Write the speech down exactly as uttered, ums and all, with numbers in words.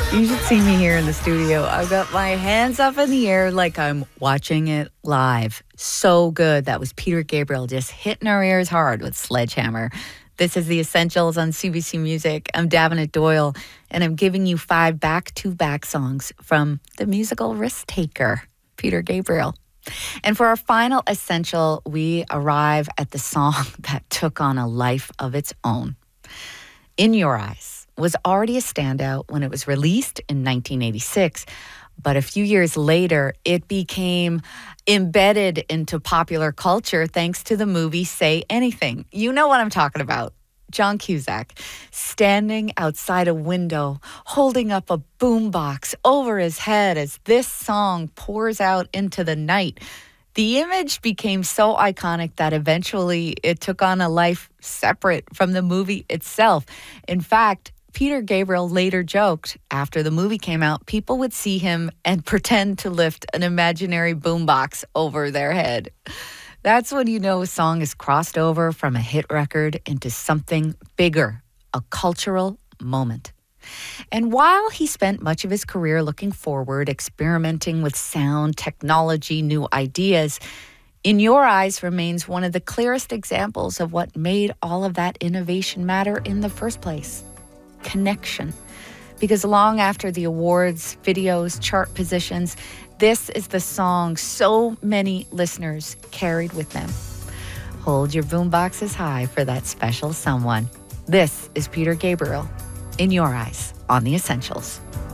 You should see me here in the studio. I've got my hands up in the air like I'm watching it live. So good. That was Peter Gabriel just hitting our ears hard with Sledgehammer. This is The Essentials on C B C Music. I'm Davenant Doyle, and I'm giving you five back-to-back songs from the musical Risk Taker, Peter Gabriel. And for our final essential, we arrive at the song that took on a life of its own. In Your Eyes was already a standout when it was released in nineteen eighty-six, but a few years later, it became embedded into popular culture thanks to the movie Say Anything. You know what I'm talking about. John Cusack standing outside a window, holding up a boombox over his head as this song pours out into the night. The image became so iconic that eventually it took on a life separate from the movie itself. In fact, Peter Gabriel later joked after the movie came out, people would see him and pretend to lift an imaginary boombox over their head. That's when you know a song is crossed over from a hit record into something bigger, a cultural moment. And while he spent much of his career looking forward, experimenting with sound, technology, new ideas, In Your Eyes remains one of the clearest examples of what made all of that innovation matter in the first place. Connection. Because long after the awards, videos, chart positions, this is the song so many listeners carried with them. Hold your boomboxes high for that special someone. This is Peter Gabriel, In Your Eyes, on The Essentials.